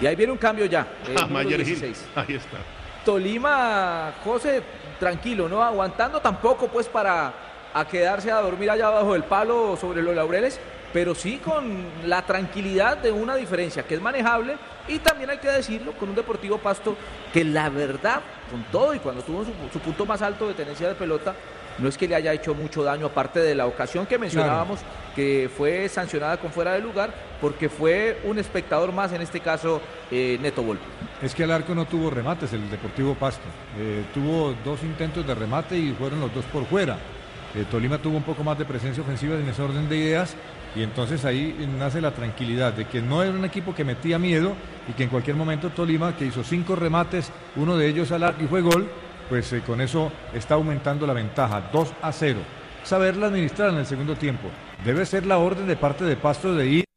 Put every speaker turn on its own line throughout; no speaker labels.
Y ahí viene un cambio ya.
Mayer Gil, ahí está.
Tolima, José, tranquilo, no aguantando tampoco pues para quedarse a dormir allá abajo del palo sobre los laureles, pero sí con la tranquilidad de una diferencia que es manejable, y también hay que decirlo, con un Deportivo Pasto que la verdad, con todo y cuando tuvo su punto más alto de tenencia de pelota, no es que le haya hecho mucho daño, aparte de la ocasión que mencionábamos, claro, que fue sancionada con fuera de lugar, porque fue un espectador más, en este caso Neto Volpi.
Es que el arco no tuvo remates, el Deportivo Pasto. Tuvo 2 intentos de remate y fueron los 2 por fuera. Tolima tuvo un poco más de presencia ofensiva en ese orden de ideas, y entonces ahí nace la tranquilidad de que no era un equipo que metía miedo, y que en cualquier momento Tolima, que hizo 5 remates, uno de ellos al arco y fue gol, pues con eso está aumentando la ventaja, 2-0. Saberla administrar en el segundo tiempo. Debe ser la orden de parte de Pasto de ir.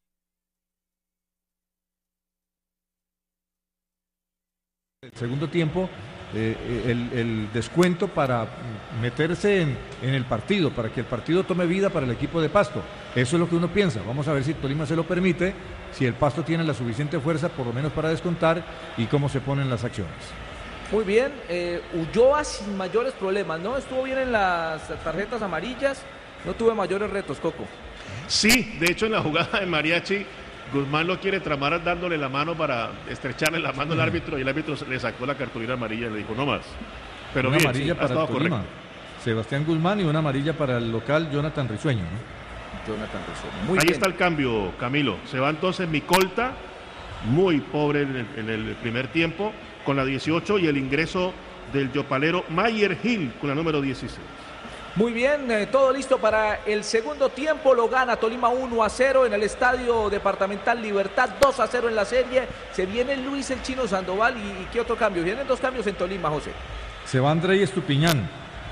El segundo tiempo, el descuento para meterse en el partido, para que el partido tome vida para el equipo de Pasto. Eso es lo que uno piensa. Vamos a ver si Tolima se lo permite, si el Pasto tiene la suficiente fuerza, por lo menos para descontar, y cómo se ponen las acciones.
Muy bien, Ulloa sin mayores problemas, ¿no? Estuvo bien en las tarjetas amarillas, no tuve mayores retos, Coco.
Sí, de hecho en la jugada de Mariachi, Guzmán lo quiere tramar dándole la mano para estrecharle la mano al árbitro, y el árbitro le sacó la cartulina amarilla y le dijo no más. Pero
una
bien,
amarilla
sí,
para el Tolima, Sebastián Guzmán, y una amarilla para el local Jonathan Risueño, ¿no?
Jonathan Risueño. Muy
Ahí
bien.
está el cambio, Camilo. Se va entonces Micolta, muy pobre en el primer tiempo, con la 18, y el ingreso del yopalero Mayer Gil con la número 16.
Muy bien, todo listo para el segundo tiempo. Lo gana Tolima 1-0 en el Estadio Departamental Libertad, 2-0 en la serie. Se viene Luis el Chino Sandoval. ¿Y qué otro cambio? Vienen 2 cambios en Tolima, José.
Se va Andrei Estupiñán.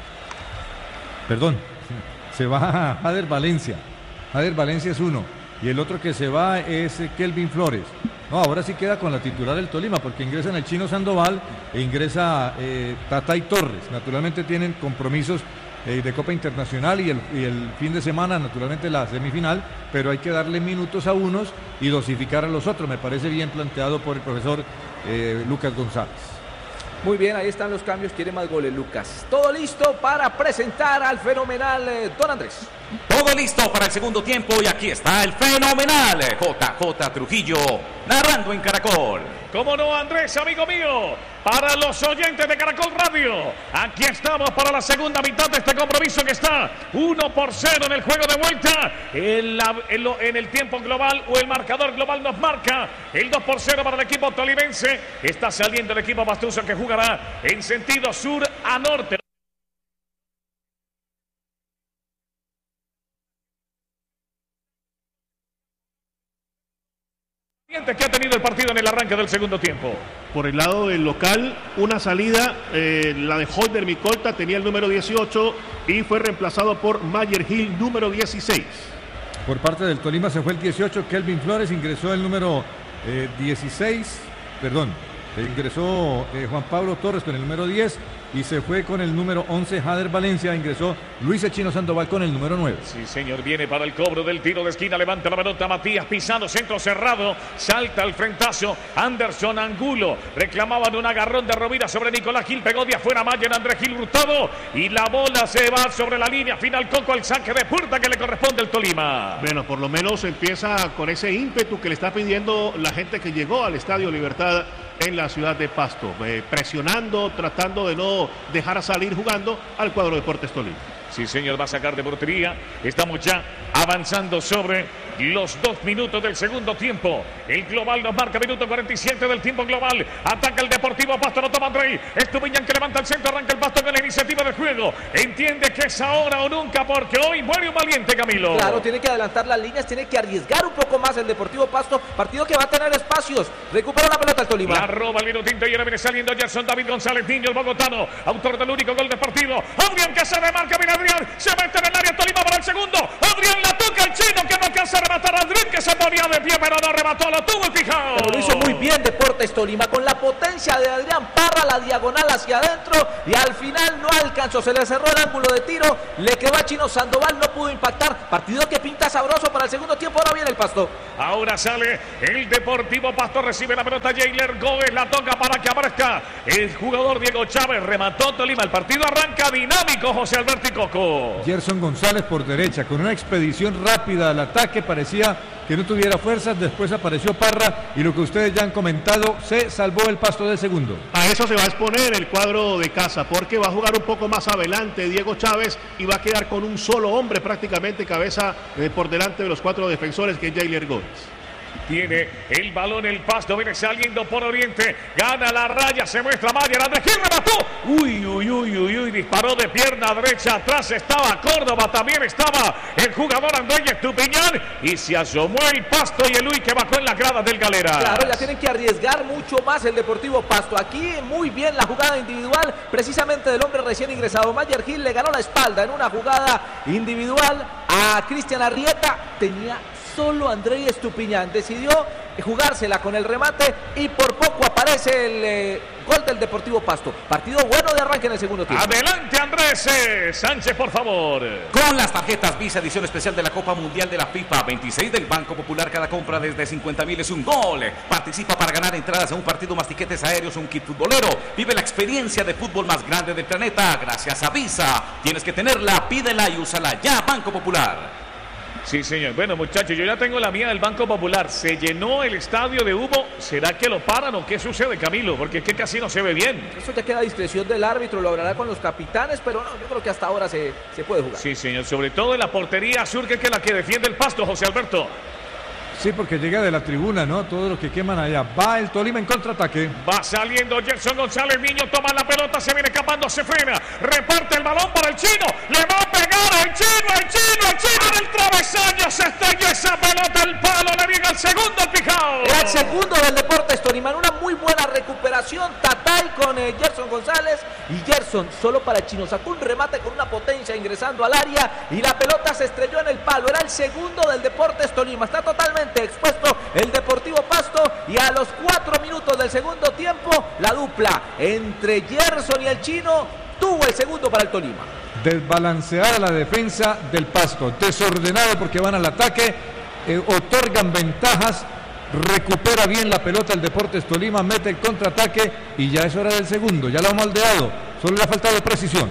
Perdón, se va Jader Valencia. Jader Valencia es uno. Y el otro que se va es Kelvin Flores. No, ahora sí queda con la titular del Tolima, porque ingresan el Chino Sandoval e ingresa Tatay Torres. Naturalmente tienen compromisos de Copa Internacional y el fin de semana, naturalmente la semifinal, pero hay que darle minutos a unos y dosificar a los otros. Me parece bien planteado por el profesor Lucas González.
Muy bien, ahí están los cambios, quiere más goles Lucas. Todo listo para presentar al fenomenal Don Andrés.
Todo listo para el segundo tiempo, y aquí está el fenomenal JJ Trujillo, narrando en Caracol.
¿Cómo no, Andrés, amigo mío? Para los oyentes de Caracol Radio, aquí estamos para la segunda mitad de este compromiso que está 1-0 en el juego de vuelta. En el tiempo global, o el marcador global nos marca el 2-0 para el equipo tolimense. Está saliendo el equipo pastuso, que jugará en sentido sur a norte. ¿Qué ha tenido el partido en el arranque del segundo tiempo?
Por el lado del local, una salida, la de Holder Micolta, tenía el número 18 y fue reemplazado por Mayer Gil, número 16.
Por parte del Tolima se fue el 18, Kelvin Flores, ingresó el número 16, ingresó Juan Pablo Torres con el número 10, y se fue con el número 11 Jader Valencia, ingresó Luis Echino Sandoval con el número 9.
Sí, señor, viene para el cobro del tiro de esquina, levanta la pelota Matías Pisano, centro cerrado, salta al frentazo Anderson Angulo, reclamaban un agarrón de Rovira sobre Nicolás Gil, pegó de afuera Mayer Andrés Gil Hurtado, y la bola se va sobre la línea final, Coco, al saque de puerta que le corresponde al Tolima.
Bueno, por lo menos empieza con ese ímpetu que le está pidiendo la gente que llegó al Estadio Libertad en la ciudad de Pasto, presionando, tratando de no dejar a salir jugando al cuadro Deportes Tolima.
Sí, señor, va a sacar de portería. Estamos ya avanzando sobre los 2 minutos del segundo tiempo. El global nos marca minuto 47 del tiempo global. Ataca el Deportivo Pasto, lo toma Andrei Estupiñán, que levanta el centro, arranca el Pasto con la iniciativa del juego. Entiende que es ahora o nunca, porque hoy muere un valiente, Camilo.
Claro, tiene que adelantar las líneas, tiene que arriesgar un poco más el Deportivo Pasto. Partido que va a tener espacios. Recupera la pelota el Tolima.
La roba el minutito y ahora viene saliendo Gerson David González Niño, el bogotano, autor del único gol del partido. Adrián, que se remarca, mira Adrián, se mete en el área Tolima para el segundo. Adrián la toca el chino, que no alcanza rematar a Andrés, que se ponía de pie, pero no remató, lo tuvo el fijado.
Pero lo hizo muy bien Deportes Tolima, con la potencia de Adrián Parra, la diagonal hacia adentro, y al final no alcanzó, se le cerró el ángulo de tiro, le quedó a Chino Sandoval, no pudo impactar. Partido que pinta sabroso para el segundo tiempo. Ahora viene el Pasto.
Ahora sale el Deportivo Pasto, recibe la pelota Jailer Gómez, la toca para que aparezca el jugador Diego Chávez, remató Tolima. El partido arranca dinámico, José Alberto y Coco.
Gerson González por derecha, con una expedición rápida al ataque, parecía que no tuviera fuerzas, después apareció Parra y lo que ustedes ya han comentado, se salvó el Pasto del segundo.
A eso se va a exponer el cuadro de casa, porque va a jugar un poco más adelante Diego Chávez y va a quedar con un solo hombre prácticamente cabeza por delante de los 4 defensores, que es Jailer Gómez.
Tiene el balón el Pasto, viene saliendo por Oriente, gana la raya, se muestra Mayer, Andrés Gil remató, uy, disparó de pierna derecha, atrás estaba Córdoba, también estaba el jugador Andrés Estupiñán, y se asomó el Pasto y el Uy que bajó en las gradas del Galera.
Claro, ya tienen que arriesgar mucho más el Deportivo Pasto. Aquí muy bien la jugada individual, precisamente del hombre recién ingresado. Mayer Gil le ganó la espalda en una jugada individual a Cristian Arrieta, tenía solo Andrés Estupiñán, decidió jugársela con el remate y por poco aparece el gol del Deportivo Pasto. Partido bueno de arranque en el segundo tiempo.
Adelante Andrés Sánchez, por favor.
Con las tarjetas Visa edición especial de la Copa Mundial de la FIFA 26 del Banco Popular, cada compra desde 50.000 es un gol. Participa para ganar entradas a un partido más tiquetes aéreos, un kit futbolero. Vive la experiencia de fútbol más grande del planeta gracias a Visa. Tienes que tenerla, pídela y úsala ya, Banco Popular.
Sí, señor. Bueno, muchachos, yo ya tengo la mía del Banco Popular. Se llenó el estadio de humo. ¿Será que lo paran o qué sucede, Camilo? Porque es que casi no se ve bien.
Eso ya queda a discreción del árbitro, lo hablará con los capitanes, pero no, yo creo que hasta ahora se puede jugar.
Sí, señor. Sobre todo en la portería sur, que es la que defiende el Pasto, José Alberto.
Sí, porque llega de la tribuna, ¿no? Todo lo que queman allá. Va el Tolima en contraataque.
Va saliendo Gerson González, Niño toma la pelota, se viene escapando, se frena, reparte el balón para el Chino, le va a pegar el Chino en el travesaño, se estalló esa pelota, el palo, le llega el segundo al pijao.
Era el segundo del Deportes Tolima, en una muy buena recuperación, Tatay con Gerson González, y Gerson solo para el Chino, sacó un remate con una potencia ingresando al área, y la pelota se estrelló en el palo. Era el segundo del Deportes Tolima, está totalmente expuesto el Deportivo Pasto, y a los 4 minutos del segundo tiempo la dupla entre Gerson y el Chino tuvo el segundo para el Tolima.
Desbalanceada la defensa del Pasto, desordenado porque van al ataque, otorgan ventajas, recupera bien la pelota el Deportes Tolima, mete el contraataque y ya es hora del segundo, ya lo ha moldeado, solo le ha faltado precisión.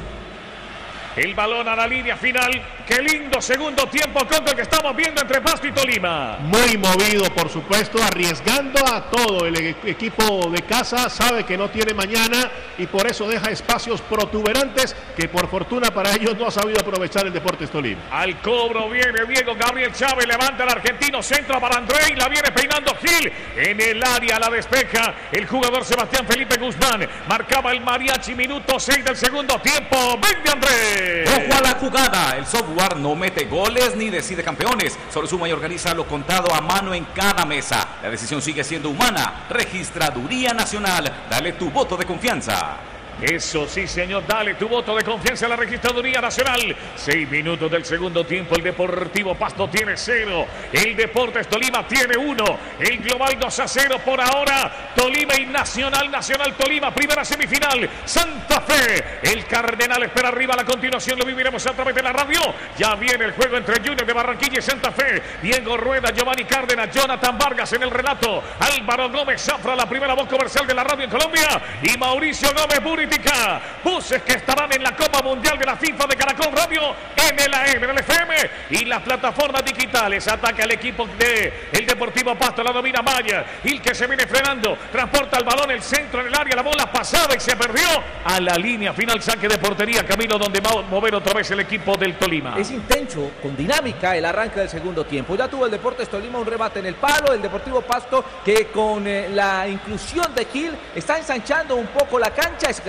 El balón a la línea final. Qué lindo segundo tiempo contra el que estamos viendo entre Pasto y Tolima.
Muy movido, por supuesto, arriesgando a todo. El equipo de casa sabe que no tiene mañana y por eso deja espacios protuberantes que por fortuna para ellos no ha sabido aprovechar el Deportes Tolima.
Al cobro viene Diego Gabriel Chávez, levanta el argentino, centra para André y la viene peinando Gil. En el área la despeja el jugador Sebastián Felipe Guzmán. Marcaba el mariachi, minuto 6 del segundo tiempo. ¡Vende Andrés!
Ojo a la jugada, el software no mete goles ni decide campeones, solo suma y organiza lo contado a mano en cada mesa. La decisión sigue siendo humana. Registraduría Nacional, dale tu voto de confianza.
Eso sí, señor, dale tu voto de confianza a la Registraduría Nacional. 6 minutos del segundo tiempo, el Deportivo Pasto tiene 0, el Deportes Tolima tiene 1, el global 2-0 por ahora, Tolima y Nacional Tolima, primera semifinal, Santa Fe, el Cardenal espera arriba, la continuación lo viviremos a través de la radio, ya viene el juego entre Junior de Barranquilla y Santa Fe, Diego Rueda, Giovanni Cárdenas, Jonathan Vargas en el relato, Álvaro Gómez Zafra, la primera voz comercial de la radio en Colombia, y Mauricio Gómez Buriti. Buses que estarán en la Copa Mundial de la FIFA de Caracol Radio, en el AM, en el FM y las plataformas digitales. Ataca el equipo del Deportivo Pasto, la domina Maya, el que se viene frenando, transporta el balón, el centro en el área, la bola pasada y se perdió a la línea final, saque de portería, camino donde va a mover otra vez el equipo del Tolima.
Es intenso, con dinámica el arranque del segundo tiempo. Ya tuvo el Deportes Tolima un remate en el palo, el Deportivo Pasto que con la inclusión de Gil está ensanchando un poco la cancha, es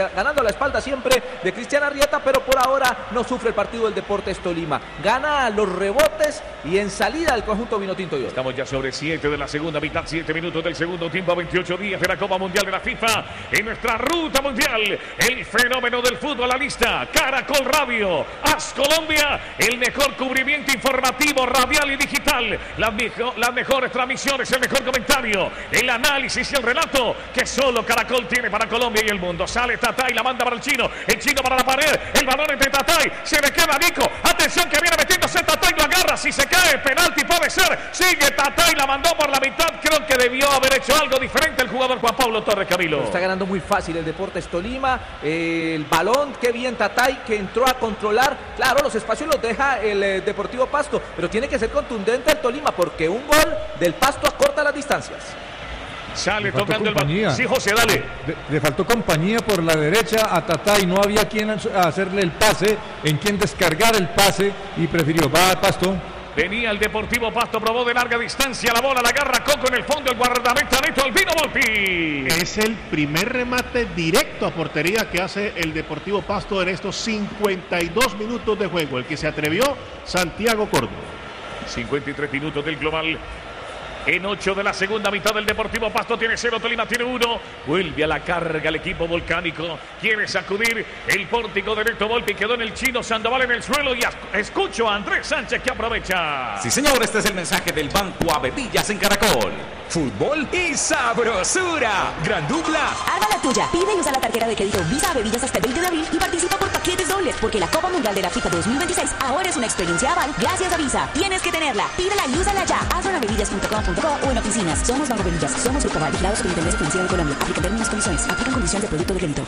ganando la espalda siempre de Cristian Arrieta, pero por ahora no sufre el partido del Deportes Tolima. Gana los rebotes y en salida el conjunto vinotinto y oro.
Estamos ya sobre 7 de la segunda mitad, 7 minutos del segundo tiempo, 28 días de la Copa Mundial de la FIFA. En nuestra ruta mundial, el fenómeno del fútbol a la lista, Caracol Radio, AS Colombia, el mejor cubrimiento informativo, radial y digital, las mejores transmisiones, el mejor comentario, el análisis y el relato que solo Caracol tiene para Colombia y el mundo. Sale Tatay, la manda para el chino para la pared, el balón entre Tatay, se le queda Nico, atención que viene metiéndose Tatay, lo agarra, si se cae, penalti puede ser, sigue Tatay, la mandó por la mitad, creo que debió haber hecho algo diferente el jugador Juan Pablo Torres, Camilo.
Está ganando muy fácil el Deportes Tolima, el balón, qué bien Tatay que entró a controlar, claro, los espacios los deja el Deportivo Pasto, pero tiene que ser contundente el Tolima porque un gol del Pasto acorta las distancias.
Sale tocando el balón. Sí, José, dale.
Le faltó compañía por la derecha a Tatay. No había quien hacerle el pase, en quien descargar el pase y prefirió. Va a Pasto.
Venía el Deportivo Pasto, probó de larga distancia la bola, la agarra Coco en el fondo, el guardameta Neto Albino Volpi.
Es el primer remate directo a portería que hace el Deportivo Pasto en estos 52 minutos de juego. El que se atrevió, Santiago Córdoba.
53 minutos del global. En 8 de la segunda mitad del Deportivo Pasto tiene 0, Tolima tiene 1. Vuelve a la carga el equipo volcánico. Quiere sacudir el pórtico de Neto Volpi. Quedó en el chino Sandoval en el suelo. Y escucho a Andrés Sánchez que aprovecha.
Sí, señor, este es el mensaje del Banco Avevillas en Caracol. Fútbol y sabrosura. Gran dupla.
Arma la tuya. Pide y usa la tarjeta de crédito Visa Avevillas hasta el 20 de abril y participa por paquetes dobles. Porque la Copa Mundial de la FIFA 2026 ahora es una experiencia aval gracias a Visa. Tienes que tenerla. Pídela y úsala ya. Hazlo en avevillas.com o en oficinas. Somos Banco Avevillas. Somos Grupo Aval, vigilados por Superintendencia Financiera de Colombia. Aplican términos y condiciones. Aplican condiciones de producto de crédito.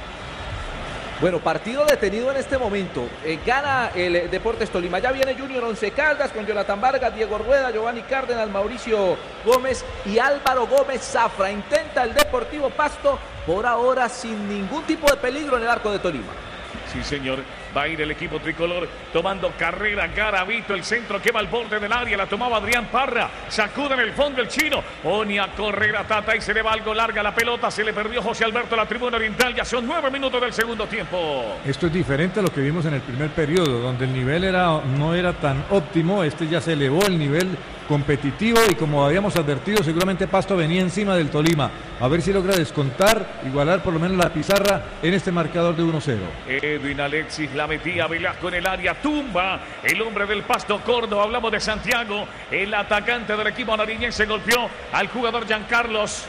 Bueno, partido detenido en este momento. Gana el Deportes Tolima. Ya viene Junior Once Caldas con Jonathan Vargas, Diego Rueda, Giovanni Cárdenas, Mauricio Gómez y Álvaro Gómez Zafra. Intenta el Deportivo Pasto por ahora sin ningún tipo de peligro en el arco de Tolima.
Sí, señor. Va a ir el equipo tricolor tomando carrera. Garavito, el centro que va al borde del área. La tomaba Adrián Parra. Sacuda en el fondo el chino. Pone a correr a Tata y se le va algo larga la pelota. Se le perdió José Alberto a la tribuna oriental. Ya son 9 minutos del segundo tiempo.
Esto es diferente a lo que vimos en el primer periodo, donde el nivel no era tan óptimo. Este ya se elevó el nivel competitivo y como habíamos advertido, seguramente Pasto venía encima del Tolima. A ver si logra descontar, igualar por lo menos la pizarra en este marcador de 1-0.
Edwin Alexis la metía Velasco en el área, tumba el hombre del Pasto Córdoba, hablamos de Santiago, el atacante del equipo nariñense golpeó al jugador Giancarlos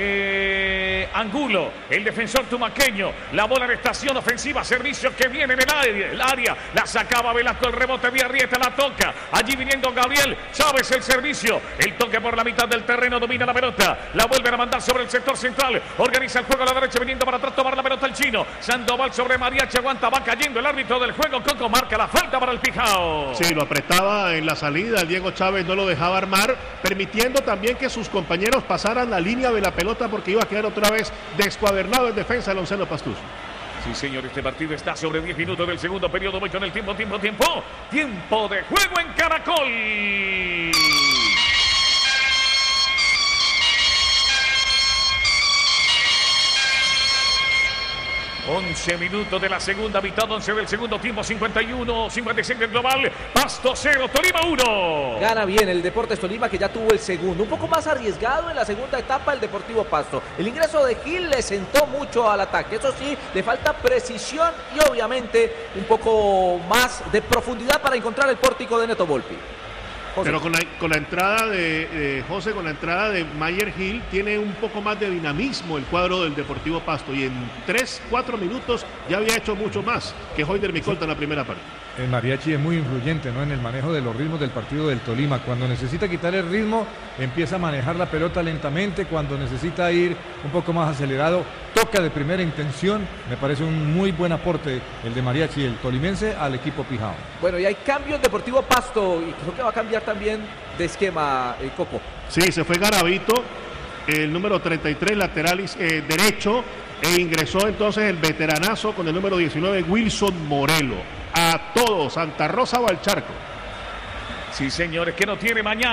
Angulo, el defensor tumaqueño, la bola en estación ofensiva, servicio que viene en el área, la sacaba Velasco, el rebote de Arrieta, la toca, allí viniendo Gabriel Chávez, el servicio, el toque por la mitad del terreno, domina la pelota, la vuelven a mandar sobre el sector central, organiza el juego a la derecha, viniendo para atrás, tomar la pelota el chino, Sandoval sobre Mariachi, aguanta, va cayendo el árbitro del juego, Coco marca la falta para el Pijao.
Sí, lo apretaba en la salida, Diego Chávez no lo dejaba armar, permitiendo también que sus compañeros pasaran la línea de la pelota porque iba a quedar otra vez descuadernado en defensa el onceno Pastuso.
Sí, señor, este partido está sobre 10 minutos del segundo periodo. Voy con el tiempo de juego en Caracol. 11 minutos de la segunda mitad, 11 del segundo tiempo, 51, 56 del global, Pasto 0, Tolima 1.
Gana bien el Deportes Tolima que ya tuvo el segundo, un poco más arriesgado en la segunda etapa el Deportivo Pasto. El ingreso de Gil le sentó mucho al ataque, eso sí, le falta precisión y obviamente un poco más de profundidad para encontrar el pórtico de Neto Volpi.
José. Pero con la entrada de José, con la entrada de Mayer Gil, tiene un poco más de dinamismo el cuadro del Deportivo Pasto y en 3-4 minutos ya había hecho mucho más que Hoyder Micolta en la primera parte.
El Mariachi es muy influyente, ¿no?, en el manejo de los ritmos del partido del Tolima. Cuando necesita quitar el ritmo, empieza a manejar la pelota lentamente. Cuando necesita ir un poco más acelerado, toca de primera intención. Me parece un muy buen aporte el de Mariachi, el tolimense, al equipo Pijao.
Bueno, y hay cambios en Deportivo Pasto y creo que va a cambiar también de esquema, Coco.
Sí, se fue Garavito, el número 33, lateral derecho, e ingresó entonces el veteranazo con el número 19, Wilson Morelo. A todos, Santa Rosa o al Charco.
Sí, señores, que no tiene mañana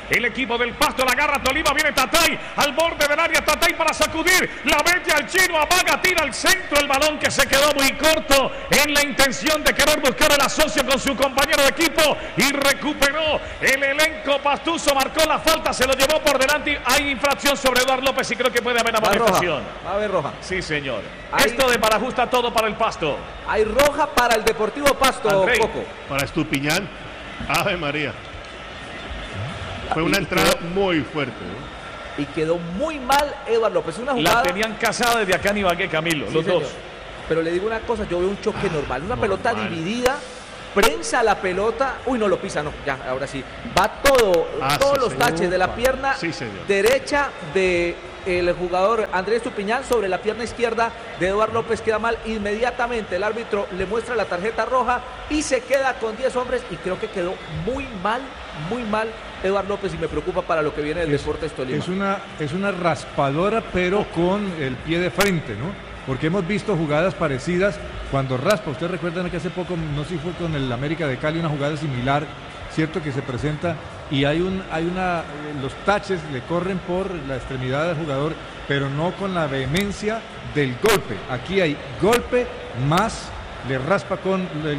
el equipo del Pasto, la agarra Tolima, viene Tatay al borde del área, Tatay para sacudir, la mete al chino, amaga, tira al centro, el balón que se quedó muy corto en la intención de querer buscar el asocio con su compañero de equipo y recuperó el elenco pastuso, marcó la falta, se lo llevó por delante. Hay infracción sobre Eduardo López y creo que puede haber amonestación.
Va a haber roja.
Sí, señor.
Hay...
Esto de Barajusta todo para el Pasto.
Hay roja para el Deportivo Pasto,
Andrei.
Coco.
Para Estupiñán. Ave María. Fue una entrada muy fuerte, ¿no?
Y quedó muy mal Eduardo López. Una jugada...
La tenían casada desde acá en Ibagué, Camilo,
Sí,
los
señor.
dos.
Pero le digo una cosa, yo veo un choque normal. Una pelota
Normal.
dividida, prensa la pelota. Uy, no lo pisa, no. Ya, ahora sí. Va todos
sí,
los
señor.
taches de la pierna
Sí, señor.
derecha de el jugador Andrés Estupiñán sobre la pierna izquierda de Eduardo López. Queda mal. Inmediatamente el árbitro le muestra la tarjeta roja y se queda con 10 hombres. Y creo que quedó muy mal Eduardo López, y me preocupa para lo que viene del Deportes Tolima.
Es una raspadora, pero con el pie de frente, ¿no? Porque hemos visto jugadas parecidas cuando raspa. Ustedes recuerdan que hace poco, no sé si fue con el América de Cali, una jugada similar, cierto, que se presenta y los taches le corren por la extremidad del jugador, pero no con la vehemencia del golpe. Aquí hay golpe más le raspa con el